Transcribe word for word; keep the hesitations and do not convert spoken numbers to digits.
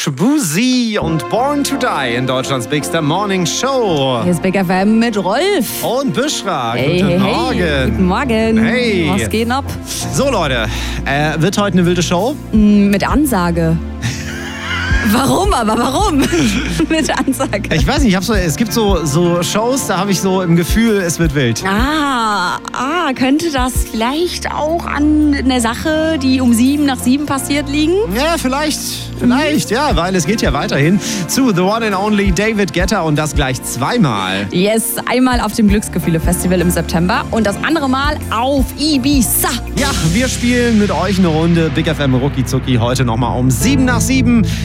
Shaboozey und Born to Die in Deutschlands Bigster Morning Show. Hier ist Big F M mit Rolf. Und Büschra. Hey, Guten hey, Morgen. Hey. Guten Morgen. Hey. Was geht ab? So Leute, äh, wird heute eine wilde Show? Mit Ansage. Warum aber? Warum? Mit Ansage. Ich weiß nicht, ich hab so, es gibt so, so Shows, da habe ich so im Gefühl, es wird wild. Ah, ah, könnte das vielleicht auch an einer Sache, die um sieben nach sieben passiert, liegen? Ja, vielleicht, vielleicht, mhm. ja, weil es geht ja weiterhin zu The One and Only David Guetta und das gleich zweimal. Yes, einmal auf dem Glücksgefühle-Festival im September und das andere Mal auf Ibiza. Ja, wir spielen mit euch eine Runde Big F M Rucki Zucki heute nochmal um sieben nach sieben.